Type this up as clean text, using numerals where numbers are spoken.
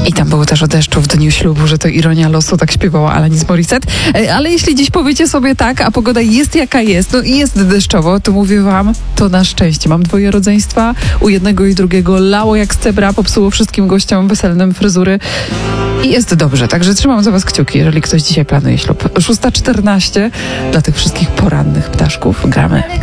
I tam było też o deszczu w dniu ślubu, że to ironia losu, tak śpiewała Alanis Morissette. Ale jeśli dziś powiecie sobie tak, a pogoda jest jaka jest, no i jest deszczowo, to mówię wam, to na szczęście. Mam dwoje rodzeństwa, u jednego i drugiego lało jak z cebra, popsuło wszystkim gościom weselnym fryzury. I jest dobrze, także trzymam za was kciuki, jeżeli ktoś dzisiaj planuje ślub. 6:14 dla tych wszystkich porannych ptaszków gramy.